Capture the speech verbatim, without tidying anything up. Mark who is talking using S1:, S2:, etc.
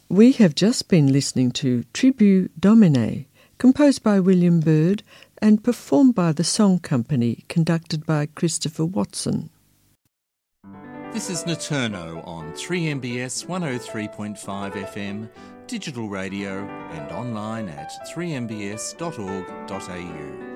S1: We have just been listening to Tribu Domine, composed by William Byrd and performed by the Song Company, conducted by Christopher Watson.
S2: This is Naturno on three M B S one oh three point five F M, digital radio and online at three m b s dot org dot a u.